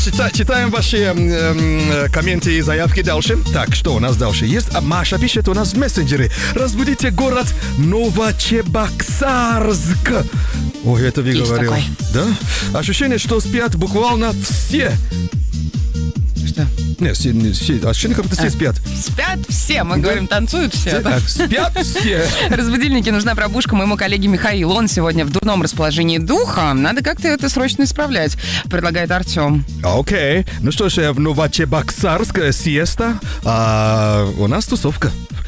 Читаем ваши комменты и заявки дальше. Так, что у нас дальше есть? Маша пишет у нас в мессенджере. Разбудите город Новочебоксарск. Ой, это вы говорил. Да? Ощущение, что спят буквально все. Что? Нет, ощущение, как будто все спят. Спят все, мы говорим, танцуют все. Да? Спят все. Разбудильники, нужна пробужка моему коллеге Михаилу. Он сегодня в дурном расположении духа. Надо как-то это срочно исправлять, предлагает Артем. Окей. Ну что ж, в Новочебоксарск сиеста, а у нас тусовка.